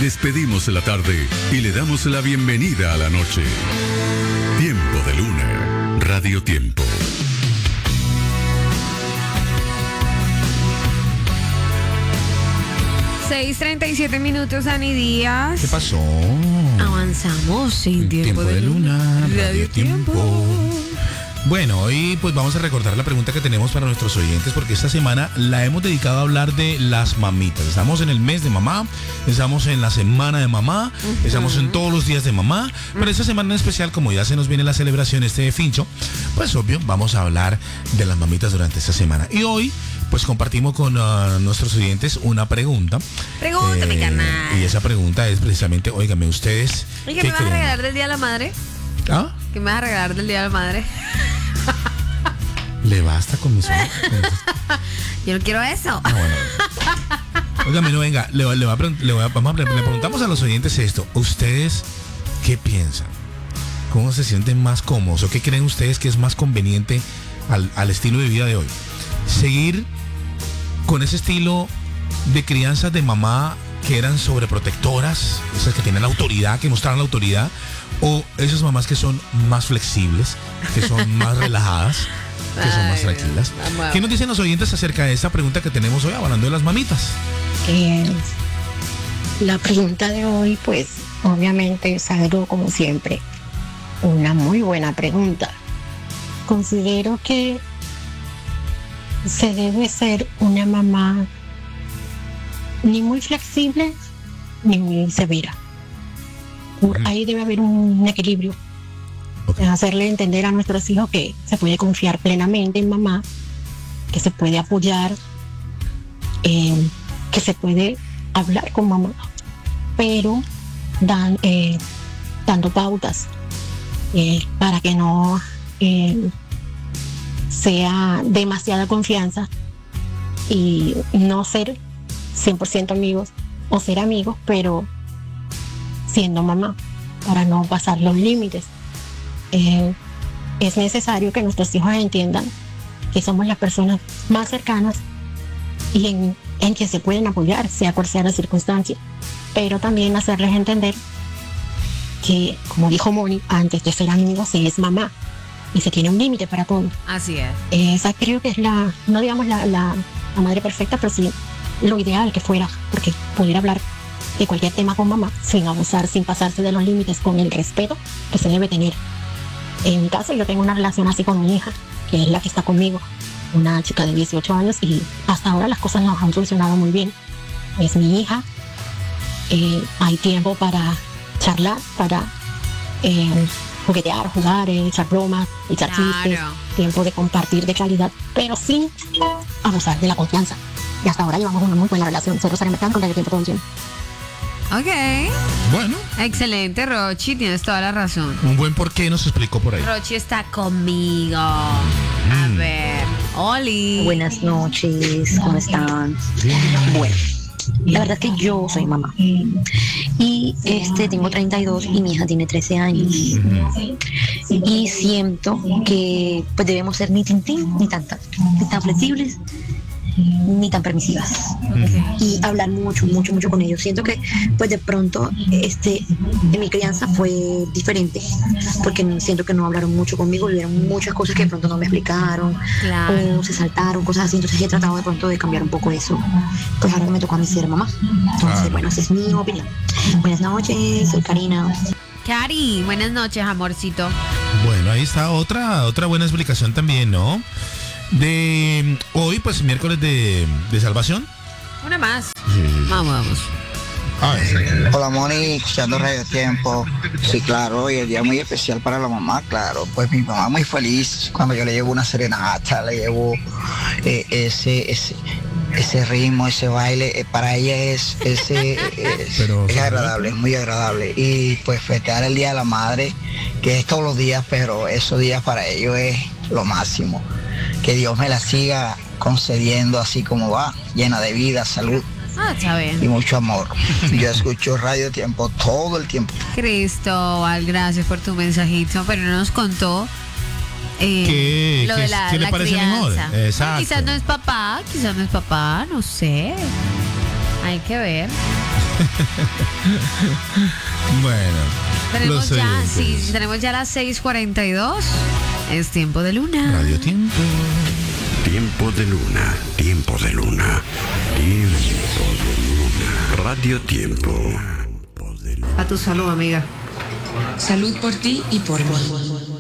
Despedimos la tarde y le damos la bienvenida a la noche. Tiempo de Luna, Radio Tiempo. Seis 37 minutos, Ani Díaz. ¿Qué pasó? Avanzamos sin Tiempo de Luna, Radio Tiempo. Bueno, hoy pues vamos a recordar la pregunta que tenemos para nuestros oyentes, porque esta semana la hemos dedicado a hablar de las mamitas. Estamos en el mes de mamá, estamos en la semana de mamá, estamos en todos los días de mamá, pero esta semana en especial, como ya se nos viene la celebración de Fincho, pues obvio, vamos a hablar de las mamitas durante esta semana. Y hoy pues compartimos con nuestros oyentes una pregunta. Pregúntame, carnal. Y esa pregunta es precisamente, óigame, ustedes, ¿y qué me vas a regalar del Día de la Madre? ¿Ah? ¿Qué me vas a regalar del Día de la Madre? ¿Le basta con mis ojos? Yo no quiero eso. Ah, bueno. Óigame, no, venga, le preguntamos a los oyentes esto. ¿Ustedes qué piensan? ¿Cómo se sienten más cómodos? ¿O qué creen ustedes que es más conveniente al estilo de vida de hoy? ¿Seguir con ese estilo de crianza de mamá que eran sobreprotectoras, esas que tienen la autoridad, que mostraron la autoridad, o esas mamás que son más flexibles, que son más relajadas, que son más tranquilas? ¿Qué nos dicen los oyentes acerca de esta pregunta que tenemos hoy, hablando de las mamitas? La pregunta de hoy, pues, obviamente es algo, como siempre, una muy buena pregunta. Considero que se debe ser una mamá ni muy flexible ni muy severa. Ahí debe haber un equilibrio. Okay. Hacerle entender a nuestros hijos que se puede confiar plenamente en mamá, que se puede apoyar, que se puede hablar con mamá, pero dando pautas para que no sea demasiada confianza y no ser 100% amigos, o ser amigos pero siendo mamá, para no pasar los límites. Es necesario que nuestros hijos entiendan que somos las personas más cercanas y en que se pueden apoyar, sea cual sea la circunstancia, pero también hacerles entender que, como dijo Moni, antes de ser amigos se es mamá y se tiene un límite para todo. Así es. Esa creo que es no digamos la madre perfecta, pero sí lo ideal que fuera, porque poder hablar de cualquier tema con mamá sin abusar, sin pasarse de los límites, con el respeto que se debe tener. En mi caso, yo tengo una relación así con mi hija, que es la que está conmigo, una chica de 18 años, y hasta ahora las cosas nos han funcionado muy bien. Es mi hija, hay tiempo para charlar, para juguetear, jugar, echar bromas, echar chistes, tiempo de compartir de calidad, pero sin abusar de la confianza. Y hasta ahora llevamos una muy buena relación. Nosotros salimos con el tiempo todo el tiempo. Ok. Bueno. Excelente, Rochi, tienes toda la razón. Un buen porqué nos explicó por ahí. Rochi está conmigo. A ver, Oli. Buenas noches, ¿cómo están? Bueno, la verdad es que yo soy mamá. Y tengo 32 y mi hija tiene 13 años. Y siento que pues debemos ser ni ni tan flexibles, ni tan permisivas, y hablar mucho con ellos. Siento que pues de pronto en mi crianza fue diferente, porque siento que no hablaron mucho conmigo, vieron muchas cosas que de pronto no me explicaron, o se saltaron, cosas así. Entonces he tratado de pronto de cambiar un poco eso, pues ahora que me tocó a mí ser mamá. Entonces bueno, esa es mi opinión. Buenas noches, soy Karina. Cari, buenas noches, amorcito. Bueno, ahí está otra buena explicación también, ¿no? De hoy, pues miércoles de salvación. Una más. Sí. Vamos. Hola Moni, escuchando Radio Tiempo. Sí, claro, hoy es el día muy especial para la mamá, claro. Pues mi mamá muy feliz cuando yo le llevo una serenata, le llevo ese ritmo, ese baile. Para ella es agradable, es muy agradable. Y pues festejar el Día de la Madre, que es todos los días, pero esos días para ellos es lo máximo. Que Dios me la siga concediendo así como va, llena de vida, salud está bien. y mucho amor. Yo escucho Radio Tiempo todo el tiempo. Cristóbal, gracias por tu mensajito, pero no nos contó lo de la ¿qué le parece crianza. mejor? Exacto. Quizás no es papá, no sé. Hay que ver. Bueno. Tenemos los ya, oyentes. sí, tenemos ya las 6:42. Es tiempo de luna. Radio Tiempo. Tiempo de luna, tiempo de luna, tiempo de luna. Radio Tiempo. A tu salud, amiga. Salud por ti y por mí.